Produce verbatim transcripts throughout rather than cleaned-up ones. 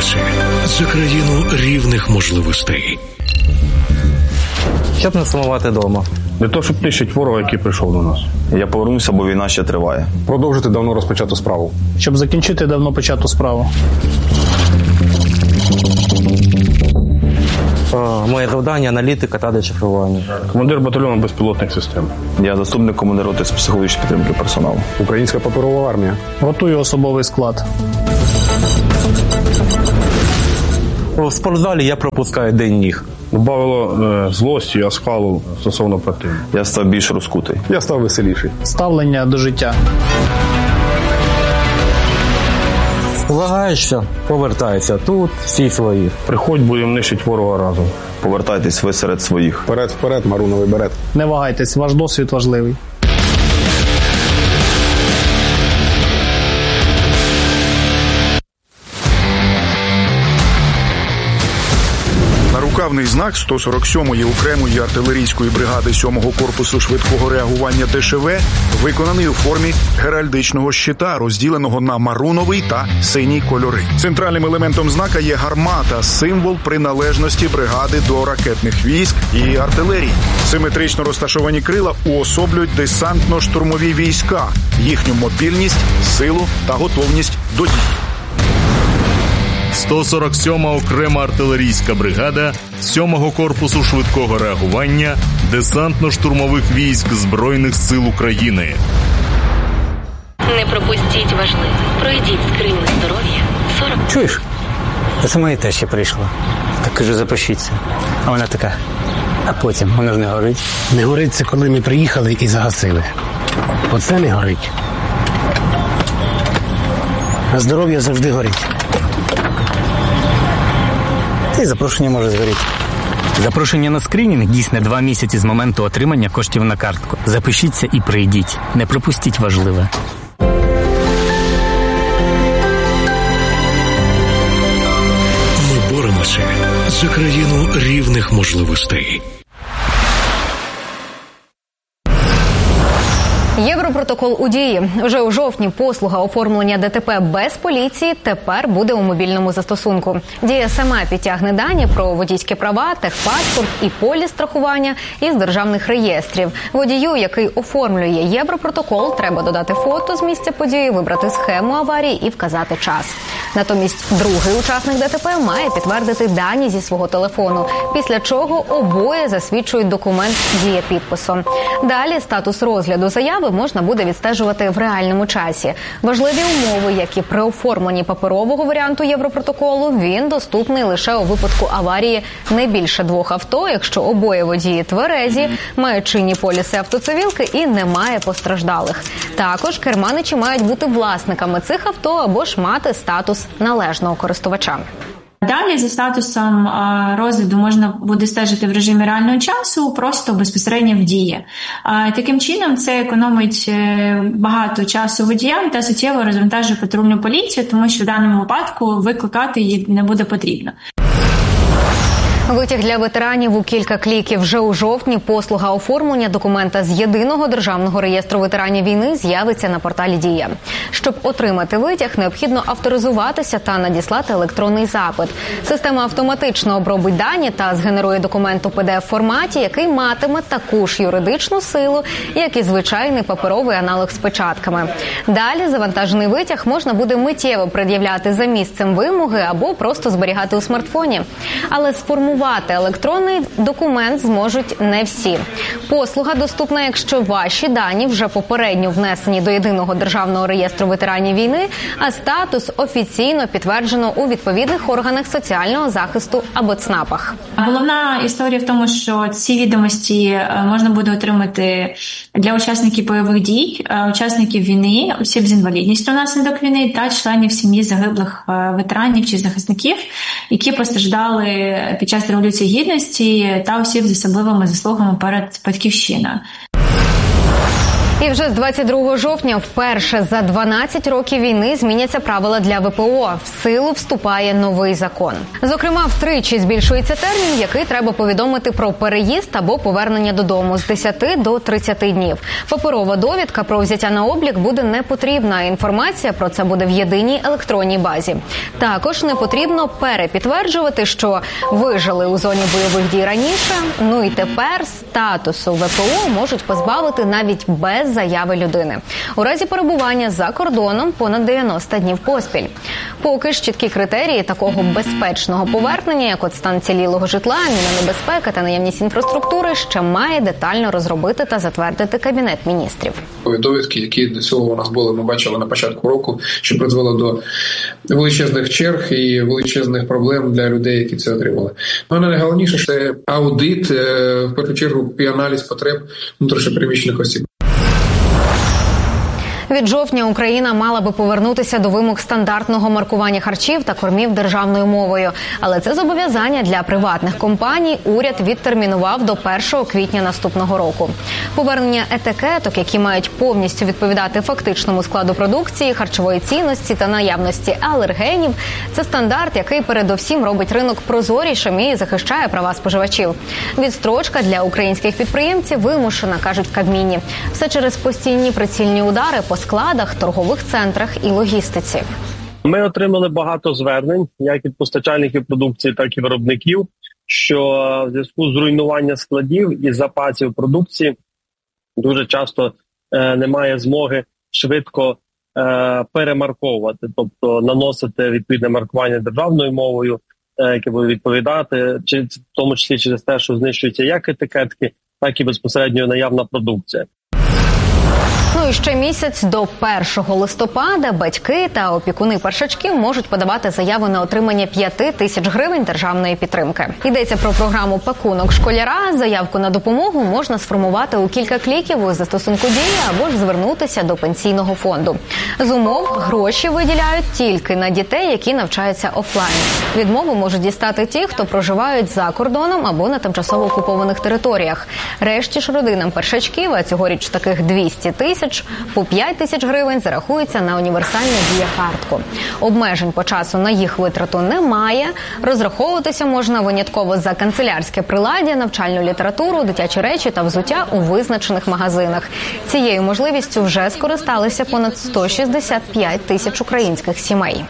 боремося за країну рівних можливостей. Щоб не сумувати вдома. Для того, щоб нищити ворога, який прийшов до нас. Я повернуся, бо війна ще триває. Продовжити давно розпочату справу. Щоб закінчити давно почату справу. Моє завдання – аналітика та дешифрування. Командир батальйону безпілотних систем. Я заступник командира роти з психологічної підтримки персоналу. Українська паперова армія. Готую особовий склад. У спортзалі я пропускаю день ніг. Добавило е, злості, оскалу стосовно противника. Я став більш розкутий. Я став веселіший. Ставлення до життя. Вагаєшся, повертається. Тут всі свої. Приходь, будемо нищити ворога разом. Повертайтесь ви серед своїх. Вперед, вперед, маруновий берет. Не вагайтесь, ваш досвід важливий. Нарукавний знак сто сорок сьомої окремої артилерійської бригади сьомого корпусу швидкого реагування ДШВ виконаний у формі геральдичного щита, розділеного на маруновий та синій кольори. Центральним елементом знака є гармата, символ приналежності бригади до ракетних військ і артилерії. Симетрично розташовані крила уособлюють десантно-штурмові війська, їхню мобільність, силу та готовність до дій. сто сорок сьома окрема артилерійська бригада сьомого корпусу швидкого реагування десантно-штурмових військ Збройних сил України. Не пропустіть важливе. Пройдіть скриню здоров'я. сорок. Чуєш? Та сама і те ще прийшла. Так кажу, запишіться. А вона така, а потім, воно ж не горить. Не горить це, коли ми приїхали і загасили. Оце не горить. А здоров'я завжди горить. І запрошення може згоріти. Запрошення на скринінг дійсне два місяці з моменту отримання коштів на картку. Запишіться і прийдіть. Не пропустіть важливе. Ми боремося за країну рівних можливостей. Європротокол у дії. Вже у жовтні послуга оформлення ДТП без поліції тепер буде у мобільному застосунку. Дія сама підтягне дані про водійські права, техпаспорт і поліс страхування із державних реєстрів. Водію, який оформлює Європротокол, треба додати фото з місця події, вибрати схему аварії і вказати час. Натомість другий учасник ДТП має підтвердити дані зі свого телефону, після чого обоє засвідчують документ з дієпідписом. Далі статус розгляду заяви можна буде відстежувати в реальному часі. Важливі умови, як і при оформленні паперового варіанту Європротоколу, він доступний лише у випадку аварії не більше двох авто, якщо обоє водії тверезі, мають чинні поліси автоцивілки і немає постраждалих. Також керманичі мають бути власниками цих авто або ж мати статус належного користувача. Далі за статусом розгляду можна буде стежити в режимі реального часу, просто безпосередньо в дії. Таким чином це економить багато часу водіям та суттєво розвантажує патрульну поліцію, тому що в даному випадку викликати її не буде потрібно. Витяг для ветеранів у кілька кліків. Вже у жовтні послуга оформлення документа з Єдиного державного реєстру ветеранів війни з'явиться на порталі «Дія». Щоб отримати витяг, необхідно авторизуватися та надіслати електронний запит. Система автоматично обробить дані та згенерує документ у пі ді еф-форматі, який матиме таку ж юридичну силу, як і звичайний паперовий аналог з печатками. Далі завантажений витяг можна буде миттєво пред'являти за місцем вимоги або просто зберігати у смартфоні. Але сформувати електронний документ зможуть не всі. Послуга доступна, якщо ваші дані вже попередньо внесені до Єдиного державного реєстру ветеранів війни, а статус офіційно підтверджено у відповідних органах соціального захисту або ЦНАПах. Головна історія в тому, що ці відомості можна буде отримати для учасників бойових дій, учасників війни, осіб з інвалідністю внаслідок війни та членів сім'ї загиблих ветеранів чи захисників, які постраждали під час Революції Гідності та осіб з особливими заслугами перед Батьківщиною. І вже з двадцять другого жовтня вперше за дванадцять років війни зміняться правила для ВПО. В силу вступає новий закон. Зокрема, втричі збільшується термін, який треба повідомити про переїзд або повернення додому з десяти до тридцяти днів. Паперова довідка про взяття на облік буде не потрібна. Інформація про це буде в єдиній електронній базі. Також не потрібно перепідтверджувати, що ви жили у зоні бойових дій раніше. Ну і тепер статусу ВПО можуть позбавити навіть без заяви людини. У разі перебування за кордоном понад дев'яносто днів поспіль. Поки ж чіткі критерії такого безпечного повернення, як от стан цілілого житла, мінонебезпека та наявність інфраструктури, ще має детально розробити та затвердити Кабінет міністрів. Довідки, які до цього у нас були, ми бачили на початку року, що призвело до величезних черг і величезних проблем для людей, які це отримали. Ну, найголовніше – це аудит, в першу чергу, і аналіз потреб внутрішньопереміщених осіб. Від жовтня Україна мала би повернутися до вимог стандартного маркування харчів та кормів державною мовою. Але це зобов'язання для приватних компаній уряд відтермінував до першого квітня наступного року. Повернення етикеток, які мають повністю відповідати фактичному складу продукції, харчової цінності та наявності алергенів – це стандарт, який передовсім робить ринок прозорішим і захищає права споживачів. Відстрочка для українських підприємців вимушена, кажуть в Кабміні. Все через постійні прицільні удари по складах, торгових центрах і логістиці. Ми отримали багато звернень, як від постачальників продукції, так і виробників, що в зв'язку з руйнуванням складів і запасів продукції дуже часто е, немає змоги швидко е, перемарковувати, тобто наносити відповідне маркування державною мовою, е, яке буде відповідати, чи, в тому числі через те, що знищуються як етикетки, так і безпосередньо наявна продукція. Ну і ще місяць до першого листопада батьки та опікуни першачків можуть подавати заяви на отримання п'яти тисяч гривень державної підтримки. Йдеться про програму «Пакунок школяра». Заявку на допомогу можна сформувати у кілька кліків у застосунку «Дія» або ж звернутися до пенсійного фонду. З умов гроші виділяють тільки на дітей, які навчаються офлайн. Відмову можуть дістати ті, хто проживають за кордоном або на тимчасово окупованих територіях. Решті ж родинам першачків, а цьогоріч таких двісті тисяч, по п'ять тисяч гривень зарахується на універсальну дія-картку. Обмежень по часу на їх витрату немає. Розраховуватися можна винятково за канцелярське приладдя, навчальну літературу, дитячі речі та взуття у визначених магазинах. Цією можливістю вже скористалися понад сто шістдесят п'ять тисяч українських сімей.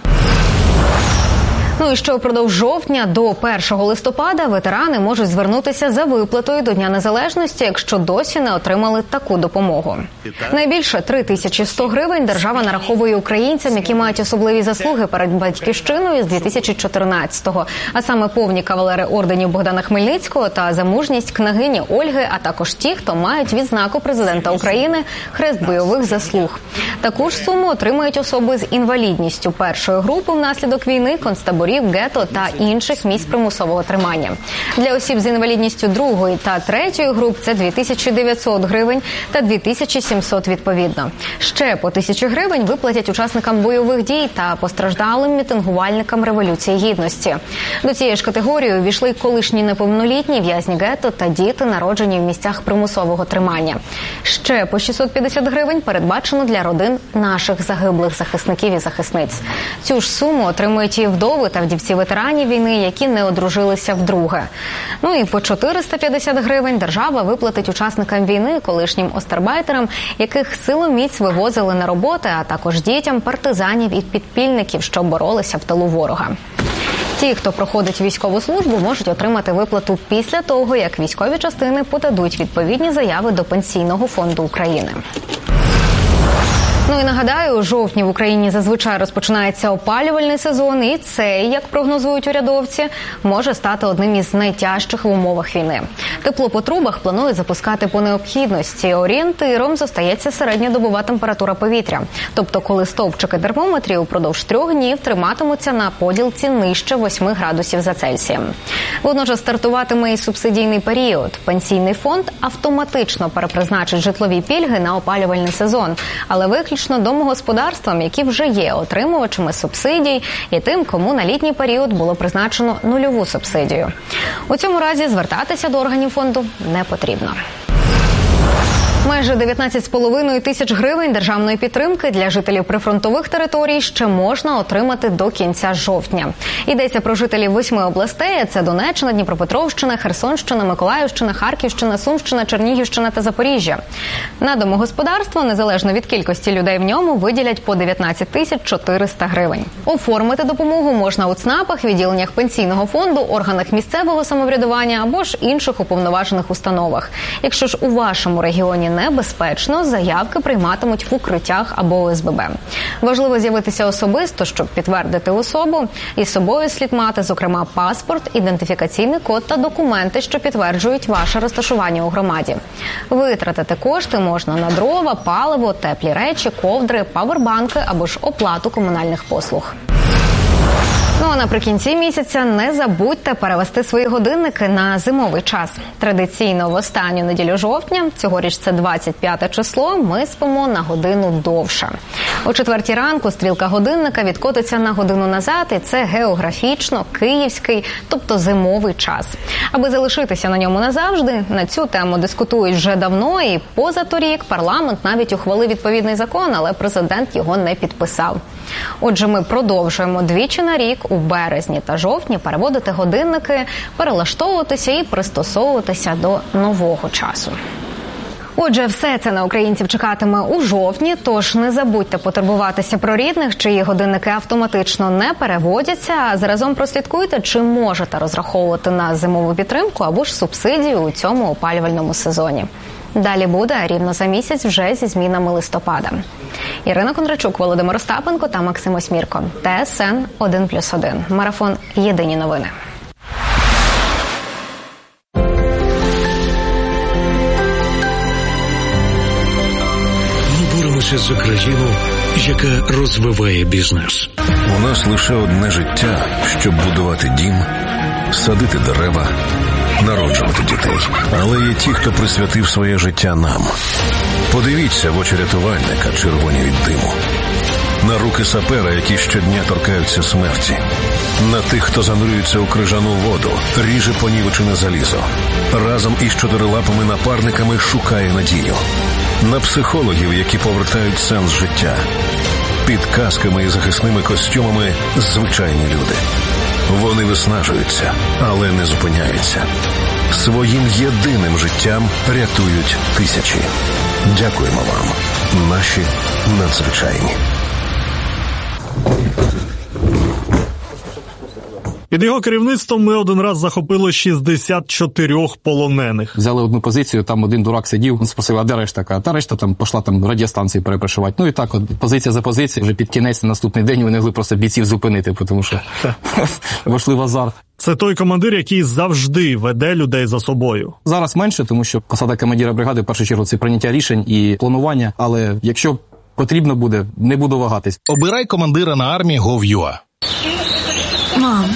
Ну і що впродовж жовтня до першого листопада ветерани можуть звернутися за виплатою до Дня Незалежності, якщо досі не отримали таку допомогу. Найбільше три тисячі сто гривень держава нараховує українцям, які мають особливі заслуги перед батьківщиною з дві тисячі чотирнадцятого, а саме повні кавалери орденів Богдана Хмельницького та за мужність княгині Ольги, а також ті, хто мають відзнаку президента України «Хрест бойових заслуг». Таку ж суму отримають особи з інвалідністю першої групи внаслідок війни, концтаборів, гетто та інших місць примусового тримання. Для осіб з інвалідністю другої та третьої груп це дві тисячі дев'ятсот гривень та дві тисячі сімсот відповідно. Ще по тисячі гривень виплатять учасникам бойових дій та постраждалим мітингувальникам Революції Гідності. До цієї ж категорії увійшли й колишні неповнолітні, в'язні гетто та діти, народжені в місцях примусового тримання. Ще по шістсот п'ятдесят гривень передбачено для родин наших загиблих захисників і захисниць. Цю ж суму отримують і вдови та вдівці ветеранів війни, які не одружилися вдруге. Ну і по чотириста п'ятдесят гривень держава виплатить учасникам війни, колишнім остарбайтерам, яких силоміць вивозили на роботи, а також дітям партизанів і підпільників, що боролися в тилу ворога. Ті, хто проходить військову службу, можуть отримати виплату після того, як військові частини подадуть відповідні заяви до Пенсійного фонду України. Ну і нагадаю, у жовтні в Україні зазвичай розпочинається опалювальний сезон, і цей, як прогнозують урядовці, може стати одним із найтяжчих в умовах війни. Тепло по трубах планують запускати по необхідності. Орієнтиром зостається середньодобова температура повітря. Тобто, коли стовпчики термометрів упродовж трьох днів триматимуться на поділці нижче восьми градусів за Цельсієм. Водночас стартуватиме і субсидійний період. Пенсійний фонд автоматично перепризначить житлові пільги на опалювальний сезон, але виключно домогосподарствам, які вже є отримувачами субсидій, і тим, кому на літній період було призначено нульову субсидію. У цьому разі звертатися до органів фонду не потрібно. Майже дев'ятнадцять з половиною тисяч гривень державної підтримки для жителів прифронтових територій ще можна отримати до кінця жовтня. Йдеться про жителів восьми областей – це Донеччина, Дніпропетровщина, Херсонщина, Миколаївщина, Харківщина, Сумщина, Чернігівщина та Запоріжжя. На домогосподарство, незалежно від кількості людей в ньому, виділять по дев'ятнадцять тисяч чотириста гривень. Оформити допомогу можна у ЦНАПах, відділеннях пенсійного фонду, органах місцевого самоврядування або ж інших уповноважених установах. Якщо ж у вашому регіоні небезпечно, заявки прийматимуть в укриттях або О С Б Б. Важливо з'явитися особисто, щоб підтвердити особу. Із собою слід мати, зокрема, паспорт, ідентифікаційний код та документи, що підтверджують ваше розташування у громаді. Витратити кошти можна на дрова, паливо, теплі речі, ковдри, павербанки або ж оплату комунальних послуг. Ну а наприкінці місяця не забудьте перевести свої годинники на зимовий час. Традиційно в останню неділю жовтня, цьогоріч це двадцять п'яте число, ми спимо на годину довше. О четвертій ранку стрілка годинника відкотиться на годину назад, і це географічно київський, тобто зимовий час. Аби залишитися на ньому назавжди, на цю тему дискутують вже давно, і позаторік парламент навіть ухвалив відповідний закон, але президент його не підписав. Отже, ми продовжуємо двічі на рік, у березні та жовтні, переводити годинники, перелаштовуватися і пристосовуватися до нового часу. Отже, все це на українців чекатиме у жовтні, тож не забудьте потурбуватися про рідних, чиї годинники автоматично не переводяться, а заразом прослідкуйте, чи можете розраховувати на зимову підтримку або ж субсидію у цьому опалювальному сезоні. Далі буде рівно за місяць вже зі змінами листопада. Ірина Кондрачук, Володимир Остапенко та Максим Осмірко. Т С Н один плюс один. Марафон «Єдині новини». Ми боремося за країну, яка розвиває бізнес. У нас лише одне життя, щоб будувати дім, садити дерева, народжувати дітей. Але є ті, хто присвятив своє життя нам. Подивіться в очі рятувальника, червоні від диму. На руки сапера, які щодня торкаються смерті. На тих, хто занурюється у крижану воду, ріже понівечене залізо. Разом із чотирилапими напарниками шукає надію. На психологів, які повертають сенс життя. Під касками і захисними костюмами звичайні люди. Вони виснажуються, але не зупиняються. Своїм єдиним життям рятують тисячі. Дякуємо вам, наші надзвичайні. Під його керівництвом ми один раз захопили шістдесят чотири полонених. Взяли одну позицію, там один дурак сидів, він спросив, а де решта? Та решта там пішла там радіостанції перепрошувати. Ну і так, от, позиція за позицією, вже під кінець на наступний день вони могли просто бійців зупинити, тому що вийшли в азарт. Це той командир, який завжди веде людей за собою. Зараз менше, тому що посада командира бригади, в першу чергу, це прийняття рішень і планування, але якщо потрібно буде, не буду вагатись. Обирай командира на армії точка гов точка ю а. Мам.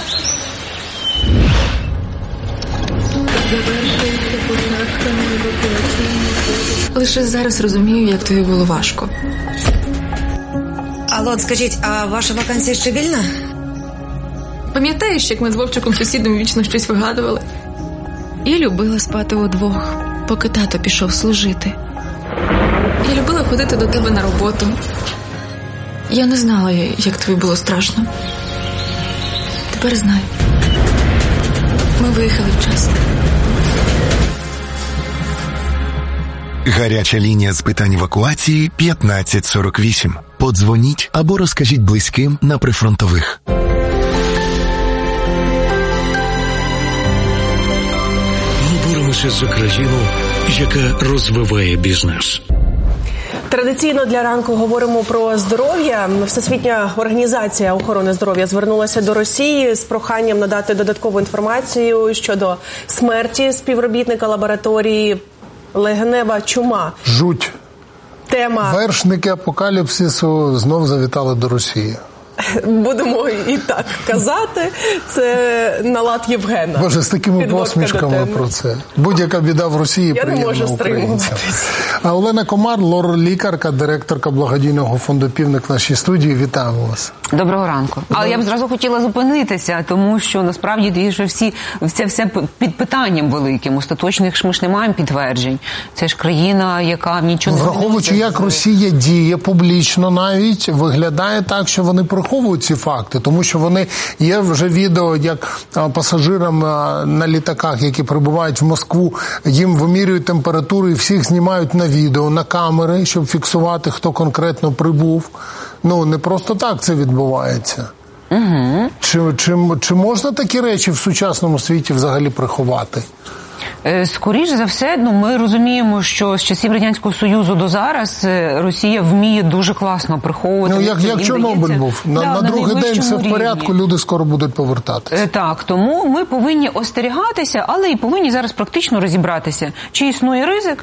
Лише зараз розумію, як тобі було важко. Алло, скажіть, а ваша вакансія ще вільна? Пам'ятаєш, як ми з Вовчиком сусідом вічно щось вигадували? Я любила спати удвох, поки тато пішов служити. Я любила ходити до тебе на роботу. Я не знала, як тобі було страшно. Тепер знаю. Ми виїхали вчасно. Гаряча лінія з питань евакуації п'ятнадцять сорок вісім. Подзвоніть або розкажіть близьким на прифронтових. Ми боремося за країну, яка розвиває бізнес. Традиційно для ранку говоримо про здоров'я. Всесвітня організація охорони здоров'я звернулася до Росії з проханням надати додаткову інформацію щодо смерті співробітника лабораторії легенева чума. Жуть. Тема. Вершники апокаліпсису знов завітали до Росії. будемо і так казати, це на лад Євгена. Боже, з такими Підводка посмішками про це. Будь-яка біда в Росії Я приємна не можу українцям. стримуватись. А Олена Комар, лор-лікарка, директорка благодійного фонду «Півник» в нашій студії. Вітаємо вас. Доброго ранку. Але я б зразу хотіла зупинитися, тому що насправді ті, що всі, все, все під питанням великим. Остаточних ж ми ж не маємо підтверджень. Це ж країна, яка нічого не Враховуючи, як Росія діє публічно навіть, виглядає так, що вони приховують ці факти, тому що вони є вже відео, як пасажирам на літаках, які прибувають в Москву, їм вимірюють температуру і всіх знімають на відео, на камери, щоб фіксувати, хто конкретно прибув. Ну, не просто так це відбувається. Угу. Чи, чи, чи можна такі речі в сучасному світі взагалі приховати? Скоріше за все, ну, ми розуміємо, що з часів Радянського Союзу до зараз Росія вміє дуже класно приховувати. Ну, як, як Чорнобиль був. На, да, на другий на день все в порядку, рівні. Люди скоро будуть повертатися. Так, тому ми повинні остерігатися, але і повинні зараз практично розібратися, чи існує ризик,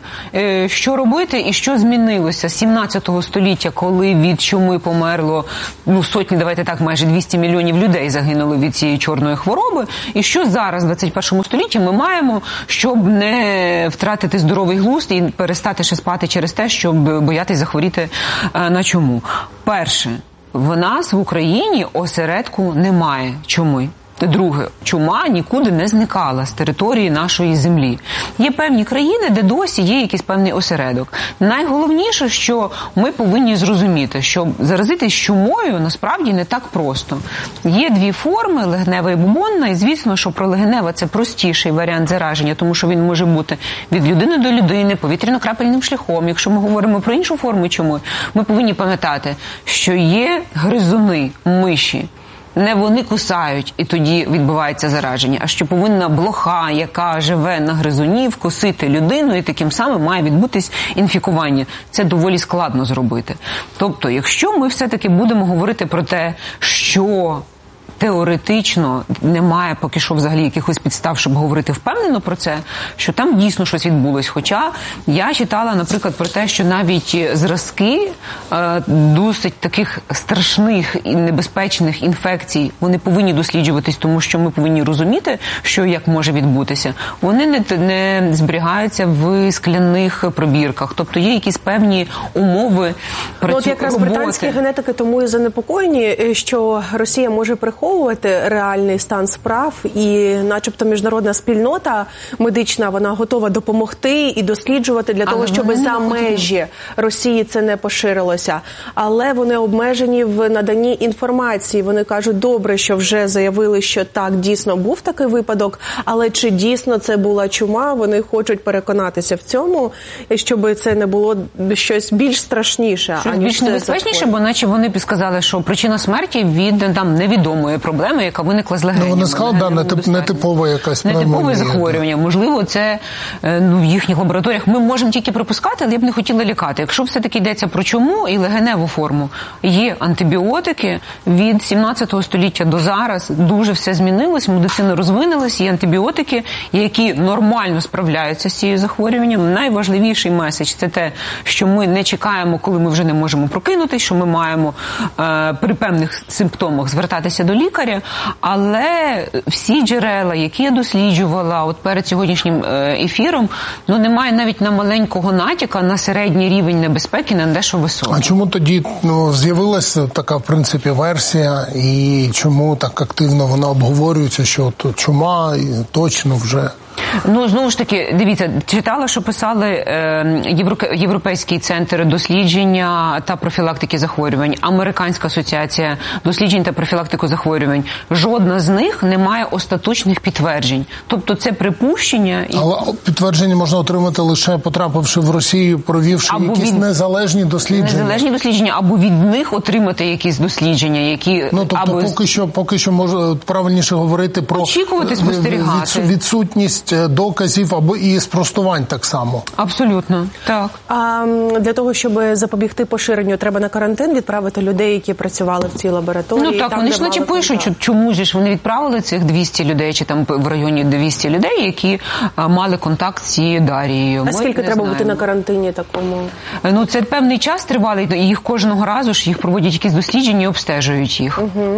що робити і що змінилося з сімнадцятого століття, коли від чуми померло, ну, сотні, давайте так, майже двісті мільйонів людей загинули від цієї чорної хвороби, і що зараз, в двадцять першому столітті, ми маємо, щоб не втратити здоровий глузд і перестати ще спати через те, щоб боятись захворіти на чуму. Перше, в нас в Україні осередку немає чуми. Друге, чума нікуди не зникала з території нашої землі. Є певні країни, де досі є якийсь певний осередок. Найголовніше, що ми повинні зрозуміти, що заразитись чумою насправді не так просто. Є дві форми, легенева і бубонна, і звісно, що пролегенева – це простіший варіант зараження, тому що він може бути від людини до людини, повітряно-крапельним шляхом. Якщо ми говоримо про іншу форму чуми, ми повинні пам'ятати, що є гризуни, миші. Не вони кусають, і тоді відбувається зараження, а що повинна блоха, яка живе на гризуні, вкусити людину, і таким самим має відбутись інфікування. Це доволі складно зробити. Тобто, якщо ми все-таки будемо говорити про те, що теоретично немає поки що взагалі якихось підстав, щоб говорити впевнено про це, що там дійсно щось відбулось. Хоча я читала, наприклад, про те, що навіть зразки е, досить таких страшних і небезпечних інфекцій, вони повинні досліджуватись, тому що ми повинні розуміти, що як може відбутися. Вони не, не зберігаються в скляних пробірках. Тобто є якісь певні умови ну, от якраз роботи. британські генетики тому і занепокоєні, що Росія може приховувати реальний стан справ, і начебто міжнародна спільнота медична, вона готова допомогти і досліджувати для того, щоб за межі Росії це не поширилося. Але вони обмежені в наданні інформації. Вони кажуть, добре, що вже заявили, що так, дійсно був такий випадок, але чи дійсно це була чума, вони хочуть переконатися в цьому, щоб це не було щось більш страшніше. Щось більш небезпечніше, бо наче вони б сказали, що причина смерті від там невідомої проблеми, яка виникла з легенями. Ну, вони сказали, да, нетип, нетипове якась пневмонія. Нетипове захворювання. Можливо, це ну, в їхніх лабораторіях. Ми можемо тільки припускати, але я б не хотіла лякати. Якщо все-таки йдеться про чуму і легеневу форму, є антибіотики від сімнадцятого століття до зараз. Дуже все змінилось, медицина розвинулась, є антибіотики, які нормально справляються з цією захворюванням. Найважливіший меседж – це те, що ми не чекаємо, коли ми вже не можемо прокинутися, що ми маємо е, при певних симптомах звертатися до лікаря, але всі джерела, які я досліджувала от перед сьогоднішнім ефіром, ну немає навіть на маленького натяка на середній рівень небезпеки, на дещо високий. А чому тоді ну, з'явилася така, в принципі, версія, і чому так активно вона обговорюється, що от чума точно вже... Ну, знову ж таки, дивіться, читала, що писали е, Європейський центр дослідження та профілактики захворювань, Американська асоціація досліджень та профілактику захворювань. Жодна з них не має остаточних підтверджень. Тобто це припущення... Але підтвердження можна отримати лише потрапивши в Росію, провівши або якісь від... незалежні дослідження. Незалежні дослідження, або від них отримати якісь дослідження, які... Ну, тобто або... поки що, поки що може правильніше говорити про... Очікувати, спостерігати. Відсутність наявність доказів або і спростувань так само. Абсолютно, так. А для того, щоб запобігти поширенню, треба на карантин відправити людей, які працювали в цій лабораторії? Ну так, там, вони ж наче пишуть, що чому ж вони відправили цих двісті людей, чи там в районі двісті людей, які а, мали контакт з цією Дарією. А Ми скільки треба знаємо. бути на карантині такому? Ну, це певний час тривалий, і їх кожного разу ж їх проводять якісь дослідження і обстежують їх. Угу.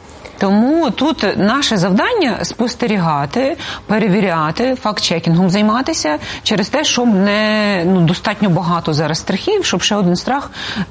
Тому тут наше завдання спостерігати, перевіряти, факт-чекінгом займатися через те, щоб не ну, достатньо багато зараз страхів, щоб ще один страх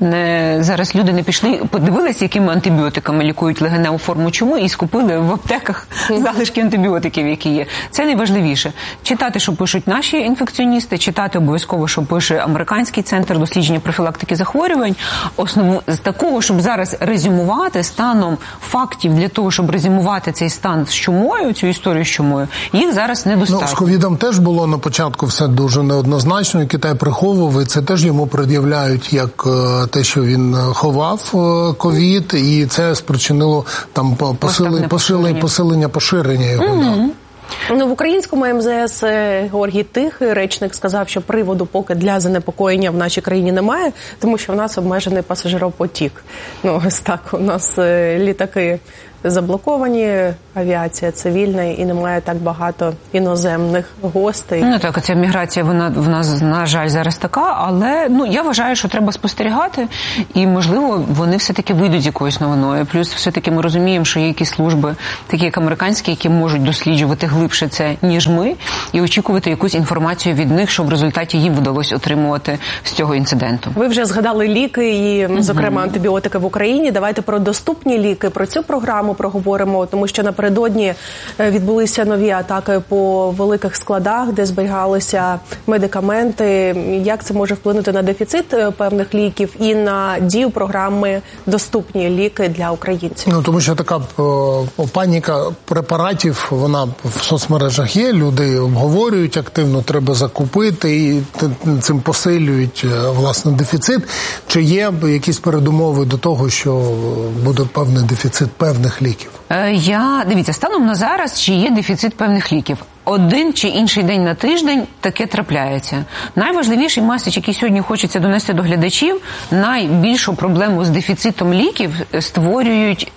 не зараз люди не пішли, подивилися, якими антибіотиками лікують легеневу форму чуми і скупили в аптеках залишки антибіотиків, які є. Це найважливіше. Читати, що пишуть наші інфекціоністи, читати обов'язково, що пише Американський центр дослідження профілактики захворювань. Основу з такого, щоб зараз резюмувати станом фактів для того, щоб резюмувати цей стан з чумою, цю історію з чумою, їх зараз недостатньо. Ну, з ковідом теж було на початку все дуже неоднозначно, і Китай приховував, і це теж йому пред'являють як те, що він ховав ковід, і це спричинило там посилення, посилення, посилення поширення його. Mm-hmm. Ну, в українському ем зе ес Георгій Тихий, речник, сказав, що приводу поки для занепокоєння в нашій країні немає, тому що в нас обмежений пасажиропотік. Ну, ось так, у нас літаки заблоковані, авіація цивільна і немає так багато іноземних гостей. Ну так, ця міграція, вона в нас, на жаль, зараз така, але ну я вважаю, що треба спостерігати і, можливо, вони все-таки вийдуть з якоюсь новиною. Плюс все-таки ми розуміємо, що є якісь служби, такі як американські, які можуть досліджувати глибше це, ніж ми, і очікувати якусь інформацію від них, що в результаті їм вдалося отримувати з цього інциденту. Ви вже згадали ліки і, зокрема, антибіотики в Україні. Давайте про доступні ліки, про цю програму проговоримо, тому що напередодні відбулися нові атаки по великих складах, де зберігалися медикаменти. Як це може вплинути на дефіцит певних ліків і на дію програми «Доступні ліки для українців»? Ну, тому що така о, паніка препаратів, вона в соцмережах є, люди обговорюють активно, треба закупити, і цим посилюють, власне, дефіцит. Чи є якісь передумови до того, що буде певний дефіцит певних ліків? Я, дивіться, станом на зараз, чи є дефіцит певних ліків? Один чи інший день на тиждень таке трапляється. Найважливіший меседж, який сьогодні хочеться донести до глядачів, найбільшу проблему з дефіцитом ліків створюють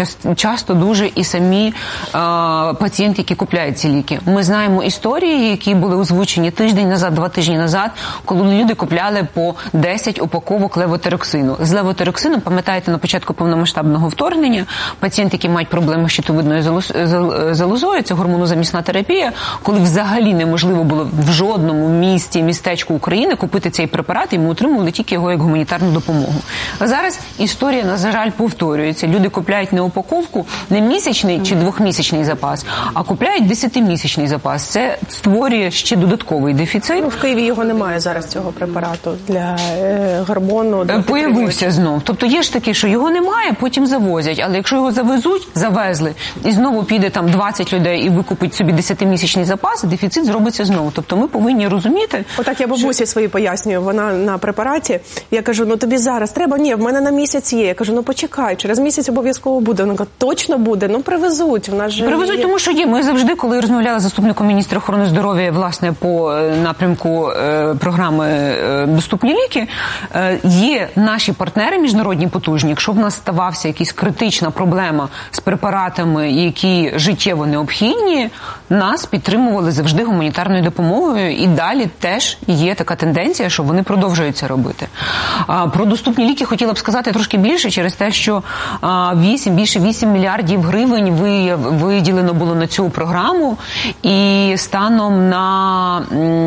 часто дуже і самі е, пацієнти, які купляють ці ліки. Ми знаємо історії, які були озвучені тиждень назад, два тижні назад, коли люди купляли по десять упаковок левотероксину. З левотероксином, пам'ятаєте, на початку повномасштабного вторгнення, пацієнти, які мають проблеми з щитовидною залозою, це гормонозамісна терапія, коли взагалі неможливо було в жодному місті, містечку України купити цей препарат, і ми отримували тільки його як гуманітарну допомогу. А зараз історія, на жаль, повторюється. Люди купляють не упаковку, не місячний чи двохмісячний запас, а купляють десятимісячний запас. Це створює ще додатковий дефіцит. Ну, в Києві його немає зараз, цього препарату для е, гормону. Появився знов. Тобто є ж таке, що його немає, потім завозять. Але якщо його завезуть, завезли, і знову піде там двадцять людей і викупить собі десятимісячний запас, дефіцит зробиться знову. Тобто ми повинні розуміти... Отак я бабусі що... свої пояснюю, вона на препараті. Я кажу, ну тобі зараз треба? Ні, в мене на місяць є. Я кажу, ну почекай, через місяць обов'язково буде. Вона каже, точно буде? Ну привезуть. В нас же привезуть, є... тому що є. Ми завжди, коли розмовляли з заступником міністра охорони здоров'я, власне, по напрямку е, програми е, «Доступні ліки», е, є наші партнери міжнародні потужні. Якщо в нас ставався якась критична проблема з препаратами, які життєво необхідні, нас підтримували завжди гуманітарною допомогою, і далі теж є така тенденція, що вони продовжують це робити. А, про доступні ліки хотіла б сказати трошки більше через те, що а, вісім, більше вісім мільярдів гривень ви, виділено було на цю програму, і станом на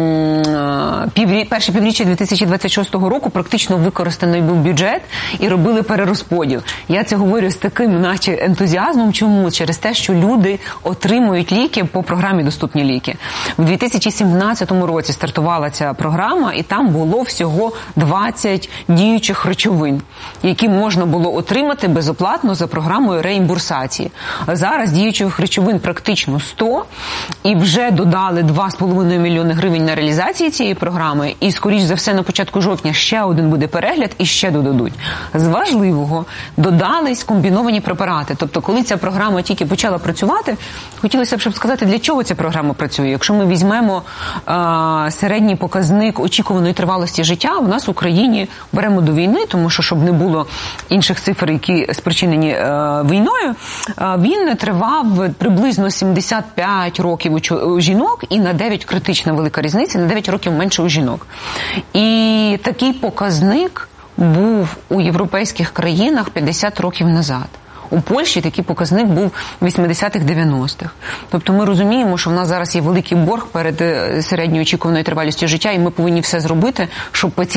м, піврі, перше півріччя дві тисячі двадцять шостого року практично використаний був бюджет і робили перерозподіл. Я це говорю з таким, наче, ентузіазмом. Чому? Через те, що люди отримують ліки по програмі «Доступні ліки». В дві тисячі сімнадцятому році стартувала ця програма, і там було всього двадцять діючих речовин, які можна було отримати безоплатно за програмою реімбурсації. Зараз діючих речовин практично сто, і вже додали два з половиною мільйони гривень на реалізацію цієї програми, і, скоріш за все, на початку жовтня ще один буде перегляд і ще додадуть. З важливого додались комбіновані препарати. Тобто, коли ця програма тільки почала працювати, хотілося б, щоб сказати, для чого ця програма програма працює. Якщо ми візьмемо е, середній показник очікуваної тривалості життя, у нас в Україні беремо до війни, тому що, щоб не було інших цифр, які спричинені е, війною, е, він тривав приблизно сімдесят п'ять років у, у жінок і на дев'ять критична велика різниця, на дев'ять років менше у жінок. І такий показник був у європейських країнах п'ятдесят років назад. У Польщі такий показник був в вісімдесятих-дев'яностих. Тобто ми розуміємо, що в нас зараз є великий борг перед середньою очікуваною тривалістю життя, і ми повинні все зробити, щоб пацієнти